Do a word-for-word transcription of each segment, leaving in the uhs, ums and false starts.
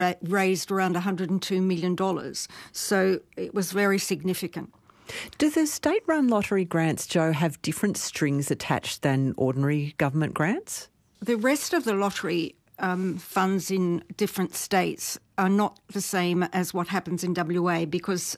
ra- raised around one hundred two million dollars. So it was very significant. Do the state-run lottery grants, Jo, have different strings attached than ordinary government grants? The rest of the lottery um, funds in different states are not the same as what happens in W A, because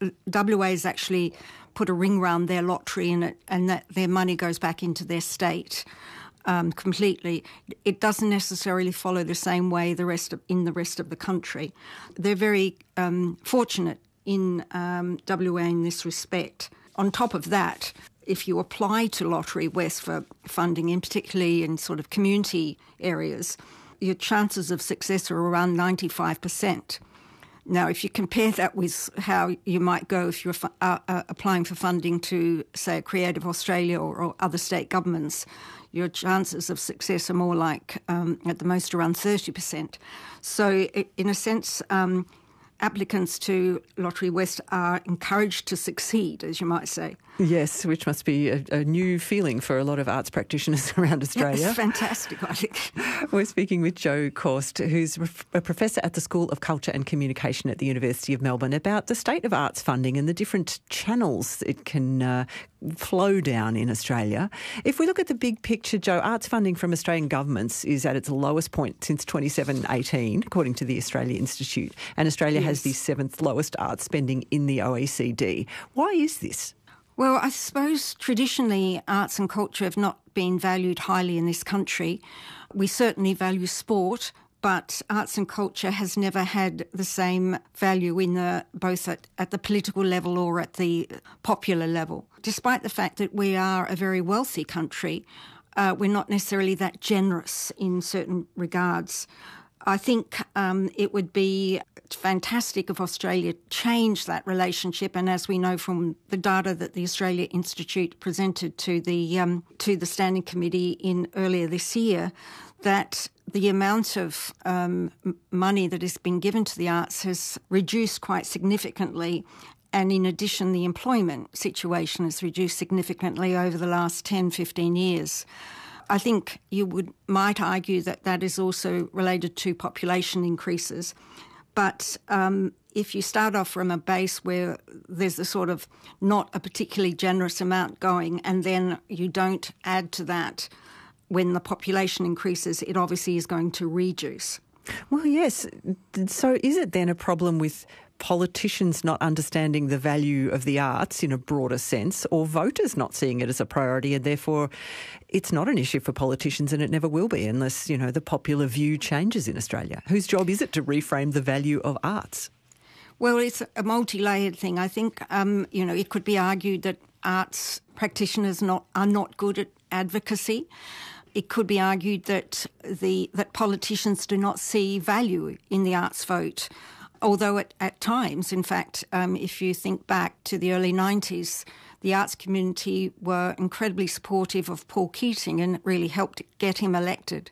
W A has actually put a ring round their lottery in it, and that their money goes back into their state um, completely. It doesn't necessarily follow the same way the rest of, in the rest of the country. They're very um, fortunate in um, W A in this respect. On top of that, if you apply to Lottery West for funding, in particularly in sort of community areas, your chances of success are around ninety-five percent. Now, if you compare that with how you might go if you're fu- uh, uh, applying for funding to, say, Creative Australia or, or other state governments, your chances of success are more like, um, at the most, around thirty percent. So, it, in a sense, um, applicants to Lottery West are encouraged to succeed, as you might say. Yes, which must be a, a new feeling for a lot of arts practitioners around Australia. It's fantastic, I think. We're speaking with Jo Korst, who's a professor at the School of Culture and Communication at the University of Melbourne, about the state of arts funding and the different channels it can uh, flow down in Australia. If we look at the big picture, Jo, arts funding from Australian governments is at its lowest point since twenty-seven eighteen, according to the Australia Institute, and Australia yes. has the seventh lowest arts spending in the O E C D. Why is this? Well, I suppose traditionally arts and culture have not been valued highly in this country. We certainly value sport, but arts and culture has never had the same value in the both at, at the political level or at the popular level. Despite the fact that we are a very wealthy country, uh, we're not necessarily that generous in certain regards. I think um, it would be fantastic if Australia changed that relationship, and as we know from the data that the Australia Institute presented to the um, to the Standing Committee in earlier this year, that the amount of um, money that has been given to the arts has reduced quite significantly. And in addition, the employment situation has reduced significantly over the last ten, fifteen years. I think you would might argue that that is also related to population increases. But um, if you start off from a base where there's a sort of not a particularly generous amount going, and then you don't add to that when the population increases, it obviously is going to reduce. Well, yes. So is it then a problem with politicians not understanding the value of the arts in a broader sense, or voters not seeing it as a priority, and therefore it's not an issue for politicians and it never will be unless, you know, the popular view changes in Australia? Whose job is it to reframe the value of arts? Well, it's a multi-layered thing. I think, um, you know, it could be argued that arts practitioners not are not good at advocacy. It could be argued that the that politicians do not see value in the arts vote. Although at, at times, in fact, um, if you think back to the early nineties, the arts community were incredibly supportive of Paul Keating and it really helped get him elected.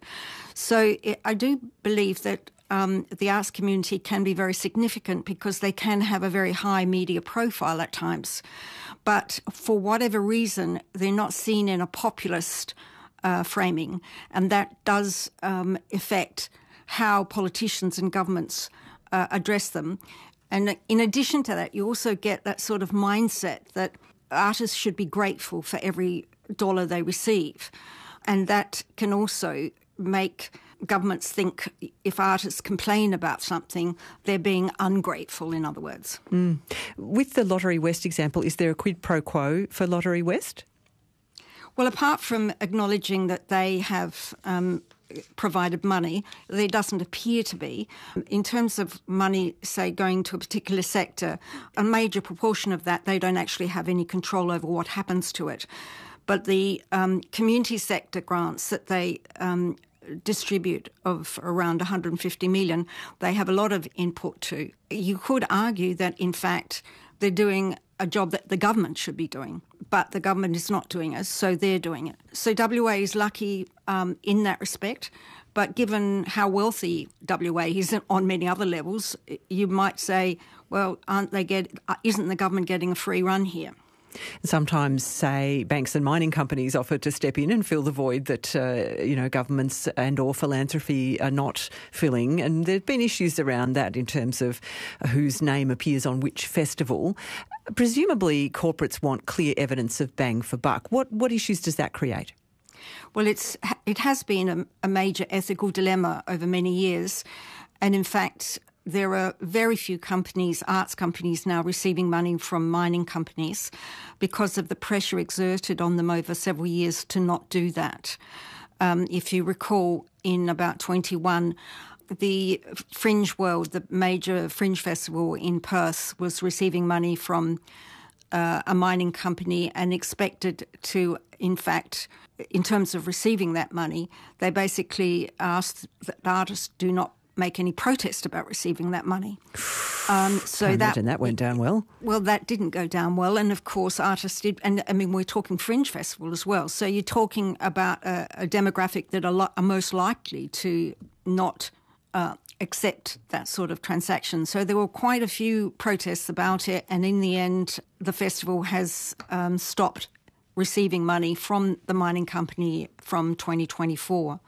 So it, I do believe that um, the arts community can be very significant because they can have a very high media profile at times. But for whatever reason, they're not seen in a populist uh, framing, and that does um, affect how politicians and governments Uh, address them. And in addition to that, you also get that sort of mindset that artists should be grateful for every dollar they receive. And that can also make governments think if artists complain about something, they're being ungrateful, in other words. Mm. With the Lottery West example, is there a quid pro quo for Lottery West? Well, apart from acknowledging that they have um, provided money, there doesn't appear to be. In terms of money, say, going to a particular sector, a major proportion of that, they don't actually have any control over what happens to it. But the um, community sector grants that they um, distribute of around one hundred fifty million, they have a lot of input to. You could argue that, in fact, they're doing a job that the government should be doing, but the government is not doing it, so they're doing it. So W A is lucky um, in that respect, but given how wealthy W A is on many other levels, you might say, well, aren't they get? Isn't the government getting a free run here? Sometimes, say, banks and mining companies offer to step in and fill the void that, uh, you know, governments and or philanthropy are not filling. And there have been issues around that in terms of whose name appears on which festival. Presumably, corporates want clear evidence of bang for buck. What, what issues does that create? Well, it's it has been a, a major ethical dilemma over many years. And in fact, there are very few companies, arts companies now receiving money from mining companies because of the pressure exerted on them over several years to not do that. Um, if you recall, in about twenty-one, the Fringe World, the major fringe festival in Perth, was receiving money from uh, a mining company and expected to, in fact, in terms of receiving that money, they basically asked that artists do not make any protest about receiving that money. Um, so I that imagine that went down well. Well, that didn't go down well, and of course, artists did. And I mean, we're talking Fringe Festival as well. So you're talking about a, a demographic that are, lo- are most likely to not uh, accept that sort of transaction. So there were quite a few protests about it, and in the end, the festival has um, stopped receiving money from the mining company from twenty twenty-four.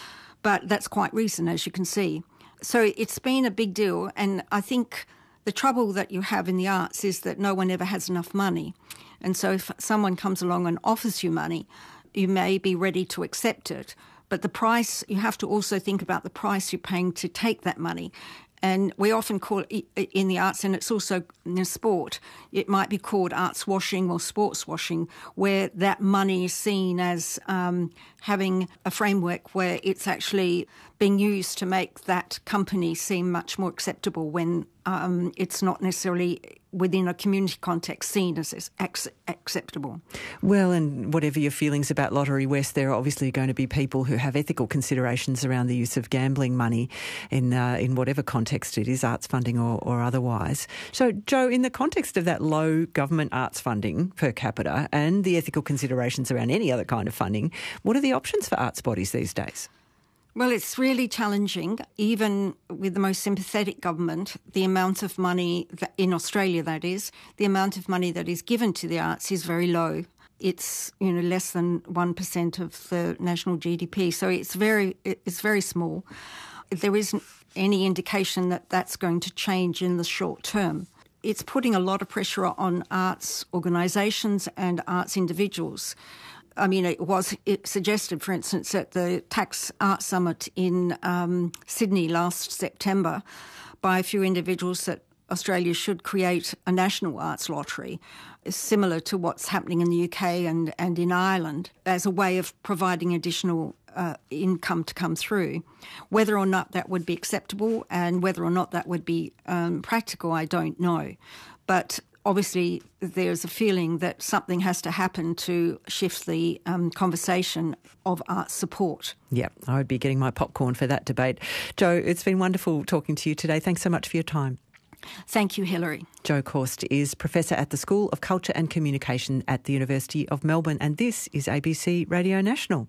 But that's quite recent, as you can see. So it's been a big deal, and I think the trouble that you have in the arts is that no one ever has enough money. And so if someone comes along and offers you money, you may be ready to accept it. But the price, you have to also think about the price you're paying to take that money. And we often call it in the arts, and it's also in sport, it might be called arts washing or sports washing, where that money is seen as um, having a framework where it's actually being used to make that company seem much more acceptable when um, it's not necessarily within a community context seen as ac- acceptable. Well, and whatever your feelings about Lottery West, there are obviously going to be people who have ethical considerations around the use of gambling money in uh, in whatever context it is, arts funding or, or otherwise. So, Jo, in the context of that low government arts funding per capita and the ethical considerations around any other kind of funding, what are the options for arts bodies these days? Well, it's really challenging. Even with the most sympathetic government, the amount of money, that, in Australia that is, the amount of money that is given to the arts is very low. It's, you know, less than one percent of the national G D P. So it's very, it's very small. There isn't any indication that that's going to change in the short term. It's putting a lot of pressure on arts organisations and arts individuals. I mean, it was it suggested, for instance, at the Tax Arts Summit in um, Sydney last September by a few individuals that Australia should create a national arts lottery, similar to what's happening in the U K and, and in Ireland, as a way of providing additional uh, income to come through. Whether or not that would be acceptable and whether or not that would be um, practical, I don't know. But obviously, there's a feeling that something has to happen to shift the um, conversation of arts support. Yeah, I would be getting my popcorn for that debate. Jo, it's been wonderful talking to you today. Thanks so much for your time. Thank you, Hilary. Jo Korst is Professor at the School of Culture and Communication at the University of Melbourne, and this is A B C Radio National.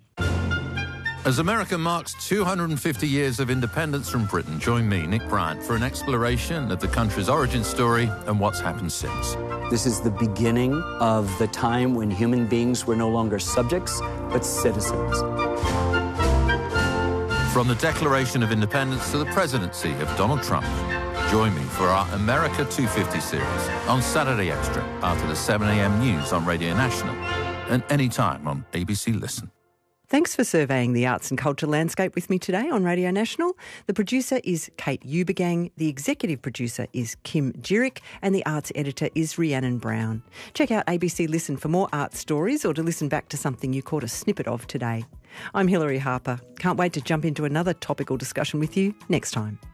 As America marks two hundred fifty years of independence from Britain, join me, Nick Bryant, for an exploration of the country's origin story and what's happened since. This is the beginning of the time when human beings were no longer subjects, but citizens. From the Declaration of Independence to the presidency of Donald Trump, join me for our America two fifty series on Saturday Extra after the seven a.m. news on Radio National and anytime on A B C Listen. Thanks for surveying the arts and culture landscape with me today on Radio National. The producer is Kate Ubergang, the executive producer is Kim Jirick, and the arts editor is Rhiannon Brown. Check out A B C Listen for more art stories or to listen back to something you caught a snippet of today. I'm Hilary Harper. Can't wait to jump into another topical discussion with you next time.